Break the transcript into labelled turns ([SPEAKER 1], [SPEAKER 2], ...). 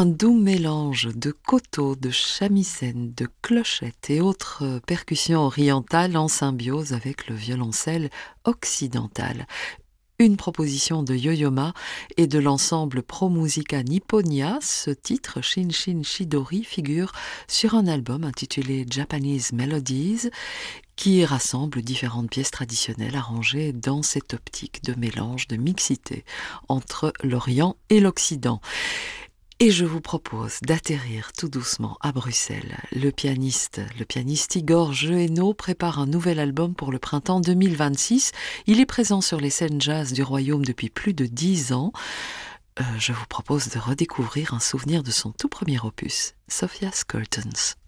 [SPEAKER 1] Un doux mélange de koto, de shamisen, de clochettes et autres percussions orientales en symbiose avec le violoncelle occidental. Une proposition de Yo-Yo Ma et de l'ensemble Pro Musica Nipponia. Ce titre, Shin Shin Shidori, figure sur un album intitulé Japanese Melodies qui rassemble différentes pièces traditionnelles arrangées dans cette optique de mélange, de mixité entre l'Orient et l'Occident. Et je vous propose d'atterrir tout doucement à Bruxelles. Le pianiste Igor Jehéno prépare un nouvel album pour le printemps 2026. Il est présent sur les scènes jazz du Royaume depuis plus de 10 ans. Je vous propose de redécouvrir un souvenir de son tout premier opus, Sophia's Curtains.